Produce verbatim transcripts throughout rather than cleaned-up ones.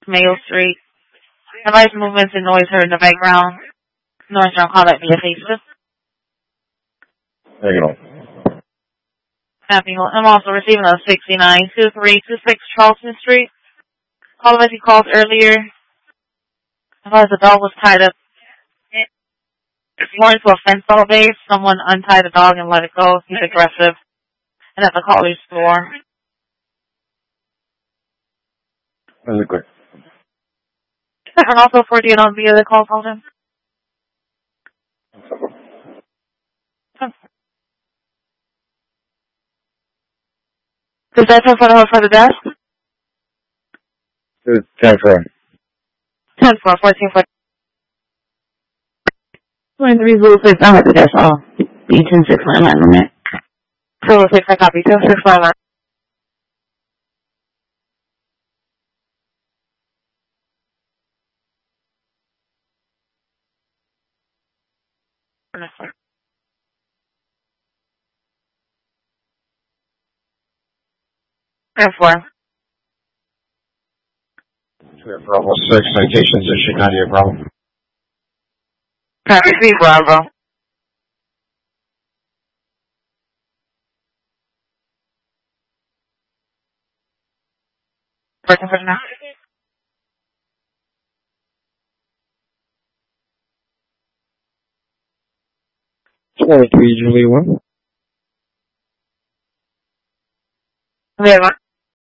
Mayo Street. Advise movements and noise heard in the background. Noise don't call that via Facebook. Hang on. I'm also receiving a sixty-nine two three two six Charleston Street. Call as you called earlier. Advise the dog was tied up. More into a fence all day. Someone untied the dog and let it go. He's aggressive. And at the caller's door. Really quick. And also for the on via the call called him. Does that come for the for the desk? It's ten four. ten four, fourteen four. twenty-three Blue Six, I'm at the desk. Oh, B ten six nine nine on that. Blue Six, I copy. ten six nine nine. ten four. Bravo six, citations issued, not your problem. Copy, three Bravo. Working for now. twenty-three Julie one. Yeah, what?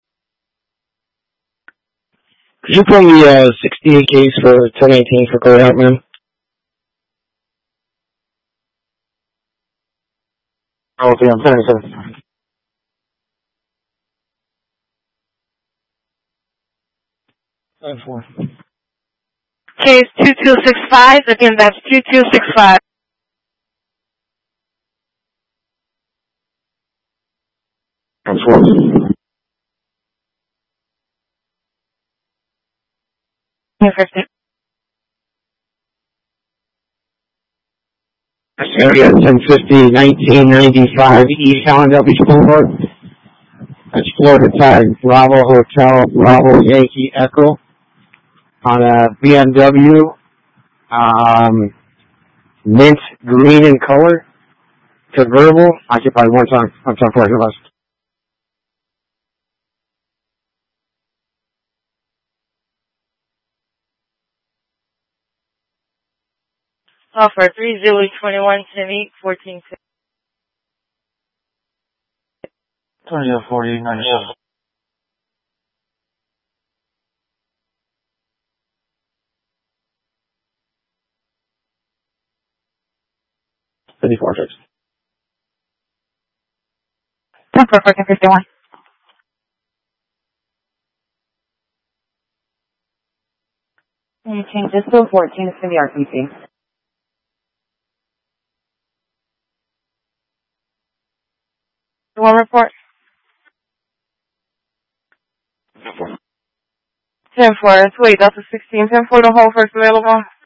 Could you pull the uh, sixty-eight case for ten eighteen for Corey Hartman? Oh, okay, I'm sorry, sir. ten four. Case two two six five. Again, that's two two six five. ten four. ten fifty. Area ten fifty, nineteen ninety-five, East Allen W. Boulevard. That's Florida tag, Bravo Hotel, Bravo Yankee Echo. On a B M W, um, mint green in color, convertible, occupied one time, one time for us. Offer three zero twenty one ten eight fourteen six. Twenty forty ninety seven. Fifty-four six. ten four fourteen fifty one. Can you change this to fourteen to the R P C? One report. ten four. Wait, that's a sixteen. ten four the whole first available.